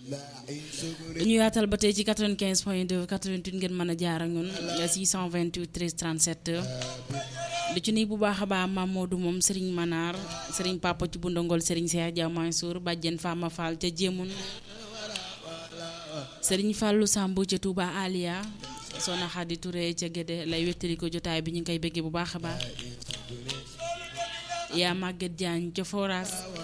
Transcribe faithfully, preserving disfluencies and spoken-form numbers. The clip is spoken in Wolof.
ñu yaatal ba tey ci quatre-vingt-quinze point deux quatre-vingt-huit ngeen mën a jaar ak ñun six cent vingt-huit treize trente-sept di ci nuyu bu baax a baax Mamadou moom Serigne Manar Serigne Papa ci Bundangol Serigne Cheikh Diaw Mansour Badiane Fama Fall ca Jéemun Serigne Fallou Sambu ca Touba Aliya Soxna Khady Touré ca Gédé lay wettali ko jotaay bi ñu ngi koy bëggee bu baax a baax yaa Maguette Diagne ca Foras